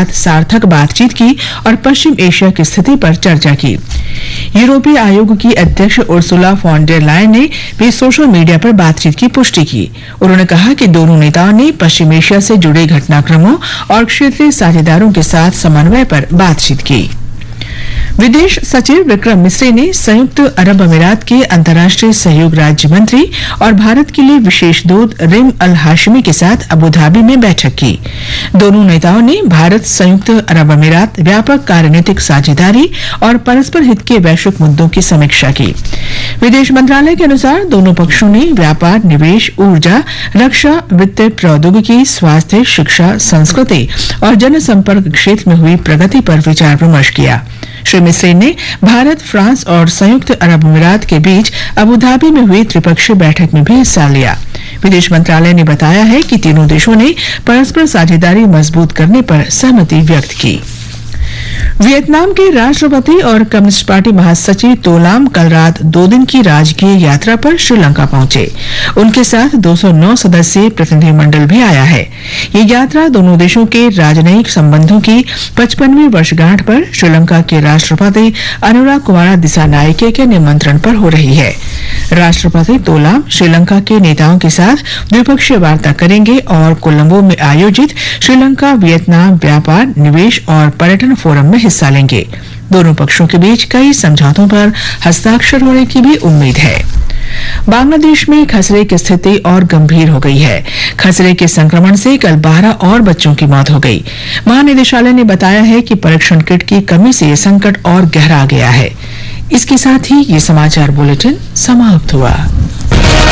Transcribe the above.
साथ सार्थक बातचीत की और पश्चिम एशिया की स्थिति पर चर्चा की। यूरोपीय आयोग की अध्यक्ष उर्सुला फॉन डेर लायन ने भी सोशल मीडिया पर बातचीत की पुष्टि की। उन्होंने कहा कि दोनों नेताओं ने पश्चिम एशिया से जुड़े घटनाक्रमों और क्षेत्रीय साझेदारों के साथ समन्वय पर बातचीत की। विदेश सचिव विक्रम मिस्री ने संयुक्त अरब अमीरात के अंतर्राष्ट्रीय सहयोग राज्य मंत्री और भारत के लिए विशेष दूत रिम अल हाशमी के साथ अबुधाबी में बैठक की। दोनों नेताओं ने भारत संयुक्त अरब अमीरात व्यापक कार्यनीतिक साझेदारी और परस्पर हित के वैश्विक मुद्दों की समीक्षा की। विदेश मंत्रालय के अनुसार दोनों पक्षों ने व्यापार, निवेश, ऊर्जा, रक्षा, वित्तीय प्रौद्योगिकी, स्वास्थ्य, शिक्षा, संस्कृति और जनसंपर्क क्षेत्र में हुई प्रगति पर विचार विमर्श किया। श्री मिस्री ने भारत, फ्रांस और संयुक्त अरब अमीरात के बीच अबुधाबी में हुई त्रिपक्षीय बैठक में भी हिस्सा लिया। विदेश मंत्रालय ने बताया है कि तीनों देशों ने परस्पर साझेदारी मजबूत करने पर सहमति व्यक्त की। वियतनाम के राष्ट्रपति और कम्युनिस्ट पार्टी महासचिव तो लाम कल रात 2 दिन की राजकीय यात्रा पर श्रीलंका पहुंचे। उनके साथ 209 सदस्यीय प्रतिनिधिमंडल भी आया है। ये यात्रा दोनों देशों के राजनयिक संबंधों की 55वीं वर्षगांठ पर श्रीलंका के राष्ट्रपति अनुरा कुमारा दिसानायके के निमंत्रण पर हो रही है। राष्ट्रपति तो लाम श्रीलंका के नेताओं के साथ द्विपक्षीय वार्ता करेंगे और कोलंबो में आयोजित श्रीलंका वियतनाम व्यापार, निवेश और पर्यटन फोरम में हिस्सा लेंगे। दोनों पक्षों के बीच कई समझौतों पर हस्ताक्षर होने की भी उम्मीद है। बांग्लादेश में खसरे की स्थिति और गंभीर हो गई है। खसरे के संक्रमण से कल 12 और बच्चों की मौत हो गई। महानिदेशालय ने बताया है कि परीक्षण किट की कमी से ये संकट और गहरा गया है। इसके साथ ही ये समाचार बुलेटिन समाप्त हुआ।